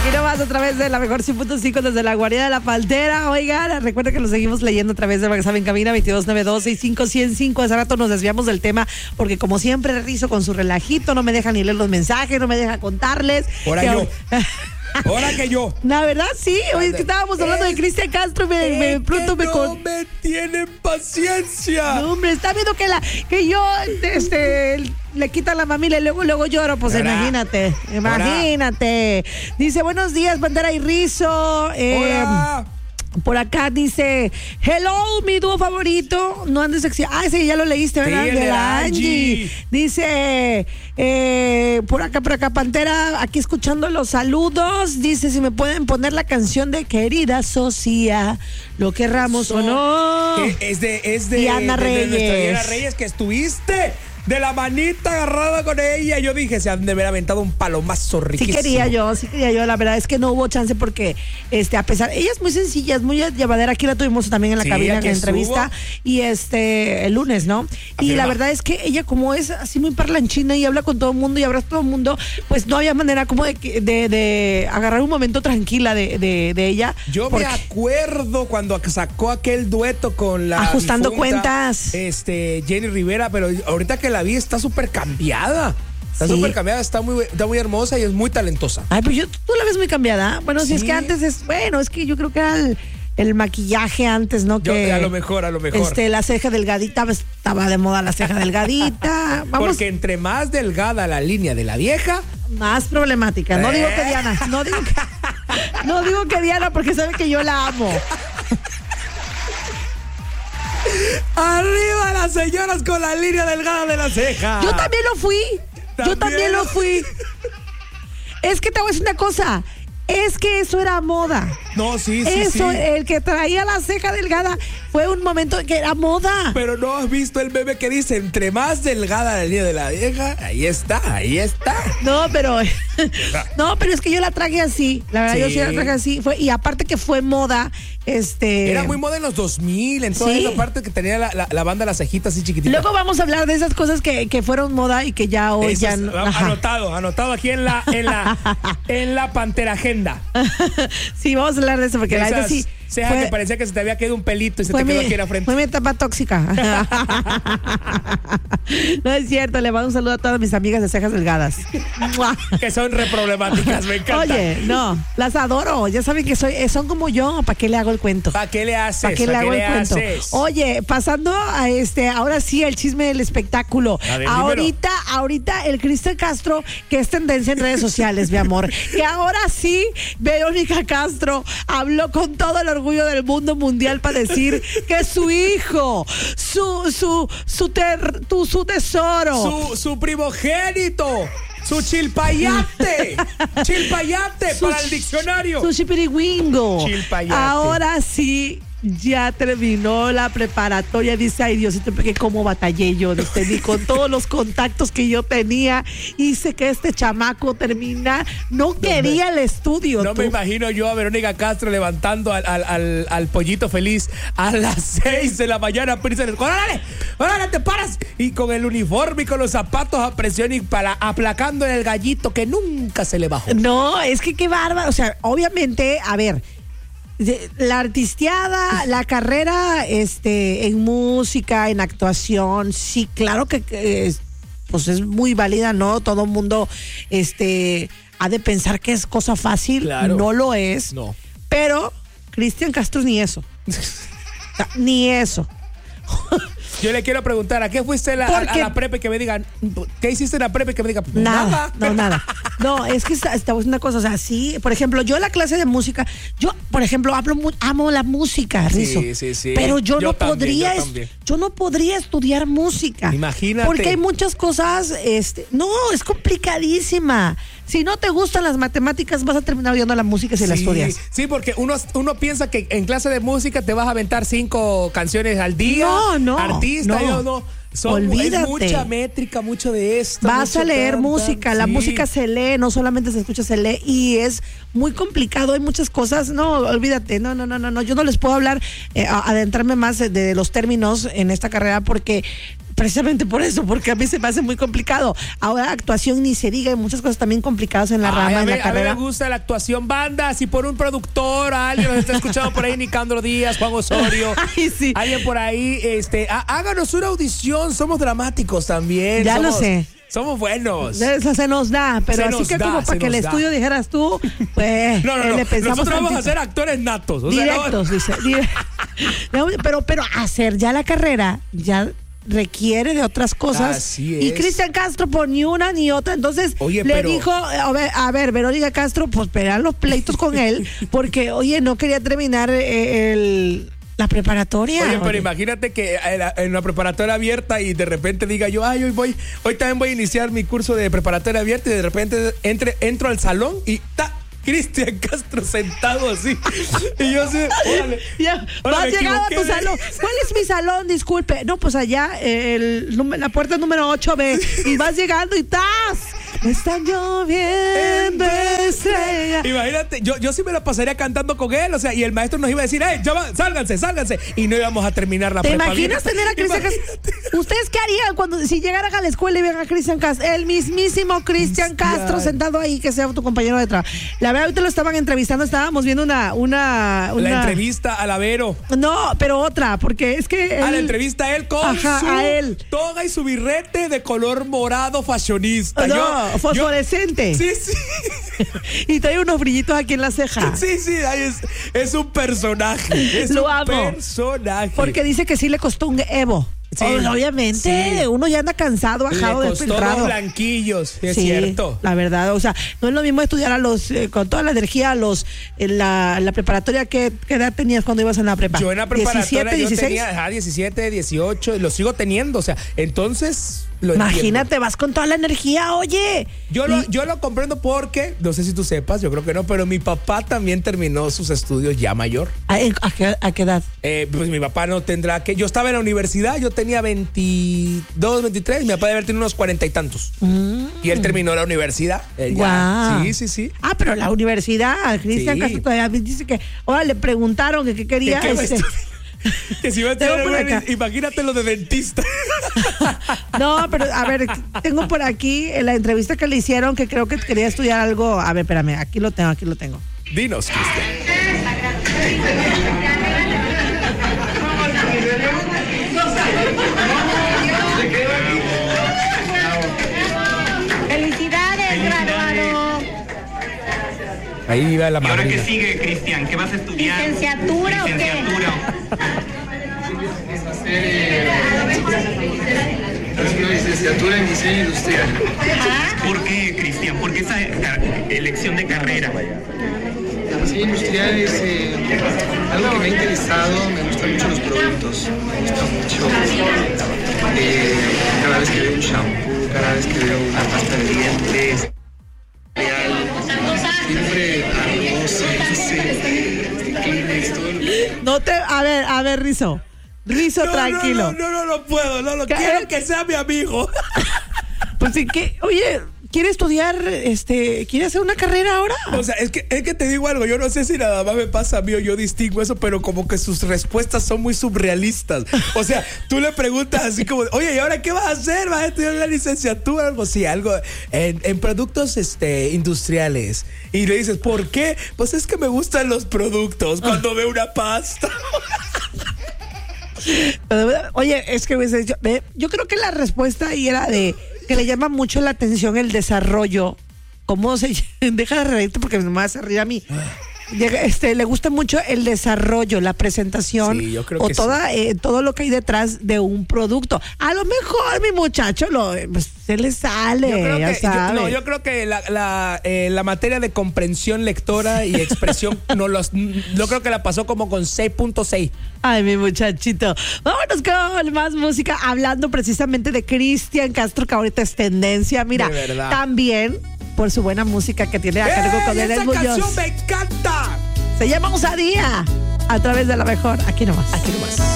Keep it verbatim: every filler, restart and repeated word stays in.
Aquí nomás a través de la mejor cien punto cinco desde la guarida de la Paltera. Oigan, recuerden que lo seguimos leyendo a través de WhatsApp en cabina veintidós noventa y dos, sesenta y cinco ciento cinco. Hace rato nos desviamos del tema porque como siempre Rizo con su relajito no me deja ni leer los mensajes, no me deja contarles. Ahora yo. Ahora que yo. La verdad, sí. Hoy es que estábamos hablando es, de Cristian Castro y me, me pronto me no con... me tienen paciencia. No, hombre, está viendo que la que yo este le quita la mamila y luego luego lloro, pues Hola. imagínate, imagínate. Hola. Dice, buenos días, Bandera y Rizo. Eh, Hola. Por acá dice, hello, mi dúo favorito. No andes sexy. Ah, ese ya lo leíste, ¿verdad? Sí, el de la Angie. Angie. Dice, eh, por acá, por acá, Pantera, aquí escuchando los saludos. Dice, si me pueden poner la canción de Querida Socia, lo querramos So, o no. que es de, es de, Diana de, de Reyes. nuestra Diana Reyes, que estuviste de la manita agarrada con ella. Yo dije, se han de haber aventado un palomazo Sí riquísimo. quería yo, sí quería yo, la verdad es que no hubo chance porque, este, a pesar, ella es muy sencilla, es muy llevadera, aquí la tuvimos también en la Sí, cabina en aquí la entrevista, estuvo. y este, el lunes, ¿no? Y Afirma. la verdad es que ella como es así muy parlanchina y habla con todo el mundo y abraza a todo el mundo, pues no había manera como de, que- de, de agarrar un momento tranquila de, de, de ella. Yo porque- me acuerdo cuando sacó aquel dueto con la Ajustando difunta, cuentas. este, Jenny Rivera, pero ahorita que la vi está súper cambiada. Está Sí. súper cambiada, está muy, está muy hermosa y es muy talentosa. Ay, pues yo, tú la ves muy cambiada. Bueno, si es Sí. que antes es, bueno, es que yo creo que era el, el maquillaje antes, ¿no? Yo, Que a lo mejor, a lo mejor. Este, la ceja delgadita, pues, estaba de moda la ceja delgadita. Vamos, Porque entre más delgada la línea de la vieja, más problemática. No ¿Eh? digo que Diana, no digo que, no digo que Diana porque sabe que yo la amo. arriba las señoras con la línea delgada de la ceja. Yo también lo fui. Yo ¿También? también lo fui. Es que te voy a decir una cosa. Es que eso era moda. No, sí, sí, Eso, sí. el que traía la ceja delgada fue un momento en que era moda. Pero no has visto el meme que dice, entre más delgada la línea de la vieja, ahí está, ahí está. No, pero no, pero es que yo la traje así. La verdad, Sí. yo sí la traje así. Fue, y aparte que fue moda, este. Era muy moda en los dos mil, en toda Sí. esa parte que tenía la, la, la banda las cejitas así chiquititas. Luego vamos a hablar de esas cosas que, que fueron moda y que ya hoy Eso ya es, no. a- Ajá. anotado, anotado aquí en la, en la, en la Pantera Agenda. Sí, vamos a hablar de eso porque la Esas verdad sí. cejas fue- que parecía que se te había quedado un pelito y se Fue te quedó mi, aquí en la frente. fue mi etapa tóxica. No es cierto, le mando un saludo a todas mis amigas de cejas delgadas. ¡Mua! Que son reproblemáticas, me encanta. Oye, no, las adoro. Ya saben que soy, eh, son como yo. ¿Para qué le hago el cuento? ¿Para qué le haces? ¿Para qué le hago el cuento? haces? Oye, pasando a este, ahora sí, el chisme del espectáculo. A ver, ahorita, ahorita el Cristian Castro, que es tendencia en redes sociales, mi amor. Que ahora sí, Verónica Castro habló con todo el orgullo del mundo mundial para decir que su hijo, su, su, su, ter- tu- su tesoro. Su, su primogénito, su chilpayate, chilpayate Su para el diccionario. Su chipirigüingo. Chilpayate. Ahora sí, ya terminó la preparatoria. Dice, ay Diosito, porque cómo batallé yo, dice, ni con todos los contactos que yo tenía, hice que este chamaco termina. No quería el estudio. No tú. me imagino yo a Verónica Castro levantando al, al, al, al pollito feliz a las seis de la mañana. ¡Órale! ¡Órale, te paras! Y con el uniforme y con los zapatos a presión y para, aplacando en el gallito que nunca se le bajó. No, es que qué bárbaro. O sea, obviamente, a ver, de- la artisteada, la carrera este, en música, en actuación, sí, claro que, que es, pues es muy válida, ¿no? Todo el mundo este, ha de pensar que es cosa fácil. Claro. No lo es. No. Pero Cristian Castro ni eso. O sea, ni eso. Yo le quiero preguntar, ¿a qué fuiste la, a, a Porque- la prepa y que me digan, ¿qué hiciste en la prepa y que me digan? Nada, no, nada. No, es que está, está una cosa, o sea, sí, por ejemplo, yo la clase de música, yo, por ejemplo, hablo mu- amo la música, Sí, Rizo. sí, sí. Pero yo, Yo no también, podría, yo es- también. yo no podría estudiar música. Imagínate. Porque hay muchas cosas, este, no, es complicadísima. Si no te gustan las matemáticas, vas a terminar odiando la música si la Sí, estudias. sí, porque uno, uno piensa que en clase de música te vas a aventar cinco canciones al día. No, no, Artista, no. yo no. Son, Olvídate. Es mucha métrica, mucho de esto. Vas mucho a leer tan, tan, música, la sí. música se lee, no solamente se escucha, se lee y es muy complicado, hay muchas cosas, no, olvídate, no, no, no, no, no, yo no les puedo hablar, eh, a- adentrarme más de, de los términos en esta carrera porque Precisamente por eso, porque a mí se me hace muy complicado. Ahora actuación ni se diga, hay muchas cosas también complicadas en la Ay, rama, a en mí, la carrera. A mí me gusta la actuación, banda. Si por un productor, alguien nos está escuchando por ahí, Nicandro Díaz, Juan Osorio, Ay, sí. alguien por ahí, este, há- háganos una audición. Somos dramáticos también. Ya lo somos, sé. Somos buenos. Eso se nos da, pero Se así nos que da, como se para que el nos da. estudio dijeras tú, pues No, no, eh, no. le pensamos Nosotros vamos a tantito. ser actores natos. O sea, no- Directos, dice. Dire- No, pero, pero hacer ya la carrera ya requiere de otras cosas. Así Y es. Cristian Castro, pues ni una ni otra. Entonces Oye, le pero- dijo, a ver, a ver, Verónica Castro, pues pegan los pleitos con él, porque, oye, no quería terminar eh, el, la preparatoria. Oye, pero Oye. imagínate que en la, en la preparatoria abierta y de repente diga yo, ay, hoy voy, hoy también voy a iniciar mi curso de preparatoria abierta y de repente entre, entro al salón y ta, Cristian Castro sentado así. Y yo así, órale. Ya, Ahora vas me llegado a tu equivoqué de- salón. ¿Cuál es mi salón? Disculpe. No, pues allá, eh, el, número- la puerta número ocho B. Y vas llegando y ¡tas! Me están lloviendo estrellas. Imagínate, yo, yo sí me la pasaría cantando con él, o sea, y el maestro nos iba a decir, ¡eh, ya va, sálganse, sálganse! Y no íbamos a terminar la ¿Te prepa imaginas bien. tener a Cristian Castro? ¿Ustedes qué harían cuando si llegaran a la escuela y vean a Cristian Castro? El mismísimo Cristian Castro sentado ahí, que sea tu compañero de trabajo. La verdad, ahorita lo estaban entrevistando, estábamos viendo una... una, una... La entrevista a la Vero. No, pero otra, porque es que... A él- la entrevista a él con Ajá, su a él. toga y su birrete de color morado fashionista. No, Yo- fosforescente. yo- sí, sí. Y trae unos brillitos aquí en la ceja. Sí, sí, ay, es, es un personaje. Es Lo un amo. personaje. Porque dice que sí le costó un Evo. Sí, Oh, obviamente, sí. uno ya anda cansado, bajado, le costó dos desfiltrado. blanquillos, es Sí, cierto. la verdad, o sea, no es lo mismo estudiar a los eh, con toda la energía a los en la, en la preparatoria. ¿Qué, ¿Qué edad tenías cuando ibas en la prepa? Yo en la preparatoria diecisiete, yo dieciséis. tenía ajá, diecisiete, dieciocho, lo sigo teniendo, o sea, entonces lo Imagínate, entiendo. vas con toda la energía, oye. Yo lo, Y- yo lo comprendo porque, no sé si tú sepas, yo creo que no, pero mi papá también terminó sus estudios ya mayor. ¿A, a qué, a qué edad? Eh, pues mi papá no tendrá que. Yo estaba en la universidad, yo tenía veintidós, veintitrés, mi papá debe haber tenido unos cuarenta y tantos. Y él terminó la universidad. Él ya- Mm. Guau. Sí, sí, sí. Ah, pero la universidad, Cristian Sí. Castro todavía dice que, ahora le preguntaron que qué quería. ¿Qué- qué va a este, estudiar? Que si va a Tengo estudiar, por acá. imagínate lo de dentista. No, pero a ver, tengo por aquí en la entrevista que le hicieron que creo que quería estudiar algo. A ver, espérame, aquí lo tengo, aquí lo tengo. Dinos, Cristian. Felicidades, graduado. Ahí va la ¿Y ahora qué madrina. sigue, Cristian? ¿Qué vas a estudiar? ¿Licenciatura o qué? Licenciatura. Estudio licenciatura en diseño industrial. ¿Por qué, Cristian? ¿Por qué esa ca- elección de carrera? El diseño industrial es eh, algo que me ha interesado, me gustan mucho los productos, me gusta mucho eh, cada vez que veo un shampoo, cada vez que veo una pasta de dientes, real, siempre arroz, no sé, este Kleenex, todo lo que... No te, a ver, a ver, Rizo. Rizo, No, tranquilo. No, no, no, no puedo. No, no, ¿Qué? quiero que sea mi amigo. Pues sí que, oye, ¿quiere estudiar, este, quiere hacer una carrera ahora? O sea, es que, es que te digo algo, yo no sé si nada más me pasa a mí o yo distingo eso, pero como que sus respuestas son muy surrealistas. O sea, tú le preguntas así como, oye, ¿y ahora qué vas a hacer? ¿Vas a estudiar una licenciatura? Algo así, algo en, en productos este, industriales. Y le dices, ¿por qué? Pues es que me gustan los productos cuando veo una pasta. Oye, es que hubiese dicho, ve, yo creo que la respuesta ahí era de que le llama mucho la atención el desarrollo. ¿Cómo se deja de reírte porque me vas a reír a mí? Llega- Este, le gusta mucho el desarrollo, la presentación Sí, yo creo o que toda, eh, todo lo que hay detrás de un producto. A lo mejor mi muchacho lo, pues, se le sale, Yo creo ya que, yo, sabe. no, yo creo que la, la, eh, la materia de comprensión lectora y expresión, no los, yo creo que la pasó como con seis punto seis. Ay, mi muchachito. Vámonos con más música, hablando precisamente de Cristian Castro, que ahorita es tendencia. Mira, De verdad. también por su buena música que tiene a cargo con ¡Ey, Edel esa Muñoz. canción me encanta! Se llama Osadía, a través de la mejor. Aquí nomás. Aquí nomás.